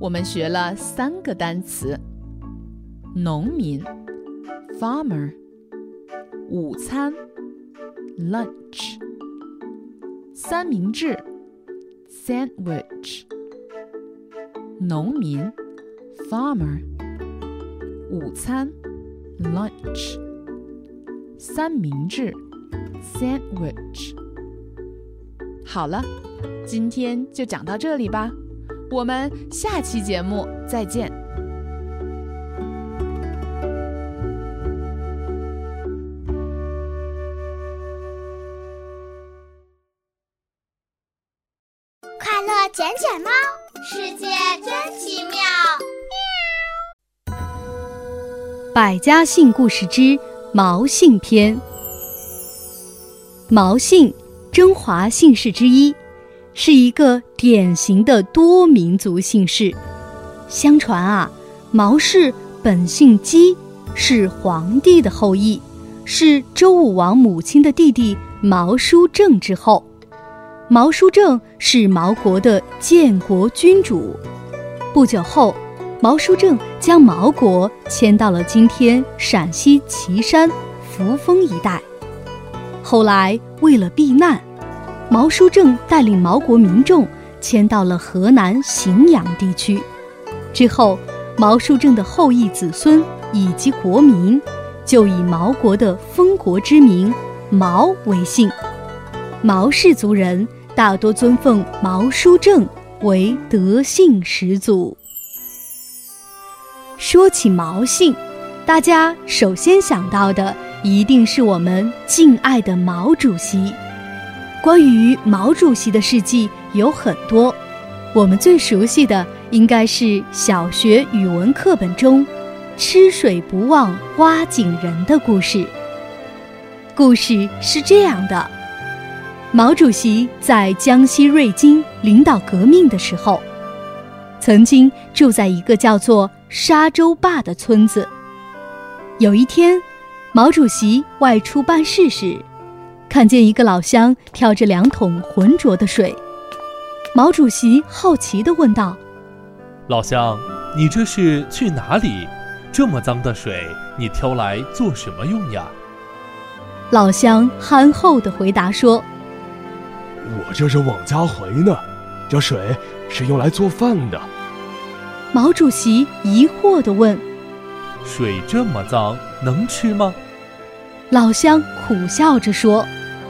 我们学了3个单词：农民 farmer， 午餐 lunch， 三明治 sandwich。农民 farmer， 午餐 lunch， 三明治 sandwich。 好了，今天就讲到这里吧，我们下期节目再见。 快乐捡捡猫，世界真奇妙。 百家姓故事之毛姓篇。毛姓，中华姓氏之一，是一个典型的多民族姓氏。相传毛氏本姓姬，是皇帝的后裔，是周武王母亲的弟弟毛叔正之后。毛叔正是毛国的建国君主。不久后，毛叔正将毛国迁到了今天陕西岐山、扶风一带。后来为了避难，毛叔正带领毛国民众迁到了河南荥阳地区。之后，毛叔正的后裔子孙以及国民就以毛国的封国之名毛为姓。毛氏族人大多尊奉毛叔正为德姓始祖。说起毛姓，大家首先想到的一定是我们敬爱的毛主席。关于毛主席的事迹有很多，我们最熟悉的应该是小学语文课本中吃水不忘挖井人的故事。故事是这样的：毛主席在江西瑞金领导革命的时候，曾经住在一个叫做沙洲坝的村子。有一天，毛主席外出办事时，看见一个老乡挑着2桶浑浊的水。毛主席好奇地问道： 老乡，你这是去哪里？这么脏的水，你挑来做什么用呀？ 老乡憨厚地回答说： 我这是往家回呢，这水是用来做饭的。 毛主席疑惑地问： 水这么脏，能吃吗？ 老乡苦笑着说：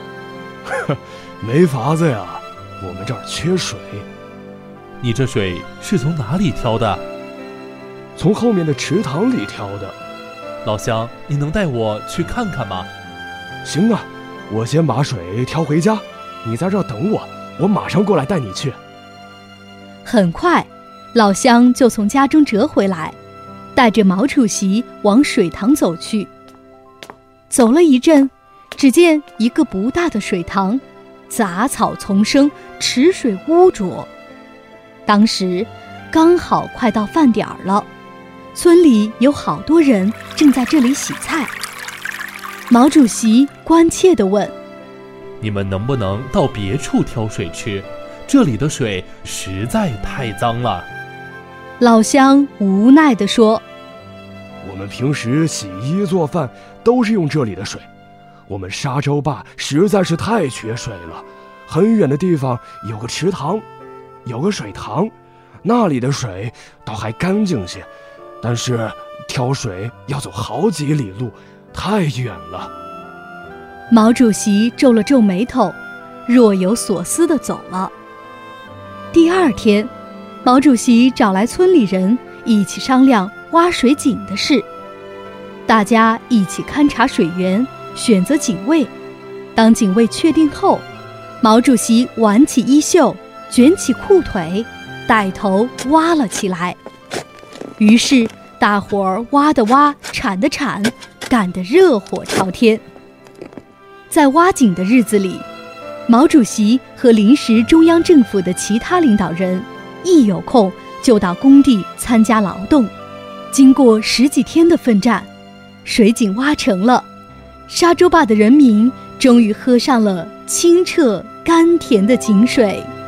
没法子呀，我们这儿缺水。 你这水是从哪里挑的？ 从后面的池塘里挑的。 老乡，你能带我去看看吗？ 行啊，我先把水挑回家，你在这儿等我，我马上过来带你去。 很快，老乡就从家中折回来，带着毛主席往水塘走去。走了一阵，只见一个不大的水塘，杂草丛生，池水污浊。当时刚好快到饭点了，村里有好多人正在这里洗菜。毛主席关切地问： 你们能不能到别处挑水吃？这里的水实在太脏了。 老乡无奈地说： 我们平时洗衣做饭都是用这里的水，我们沙洲坝实在是太缺水了。很远的地方有个池塘，有个水塘，那里的水倒还干净些，但是挑水要走好几里路，太远了。 毛主席皱了皱眉头，若有所思地走了。第2天，毛主席找来村里人一起商量挖水井的事。大家一起勘察水源，选择井位。当井位确定后，毛主席挽起衣袖，卷起裤腿，带头挖了起来。于是大伙儿挖的挖，铲的铲，干得热火朝天。在挖井的日子里，毛主席和临时中央政府的其他领导人一有空就到工地参加劳动。经过10几天的奋战，水井挖成了，沙洲坝的人民终于喝上了清澈甘甜的井水。